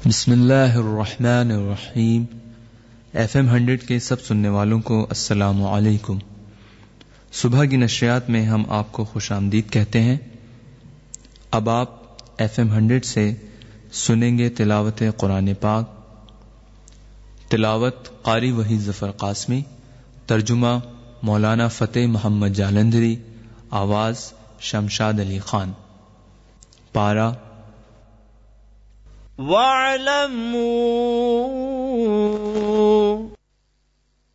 बिस्मिल्लाहिर्रहमानिर्रहीम। FM 100 के सब सुनने वालों को अस्सलामु अलैकुम। सुबह की नशरियात में हम आपको खुशामदीद कहते हैं। अब आप FM 100 से सुनेंगे तिलावत कुरान पाक। तिलावत कारी वहीद ज़फ़र क़ासमी, तर्जुमा मौलाना फ़तेह मोहम्मद जालंधरी, आवाज़ शमशाद अली खान। पारा वअलमू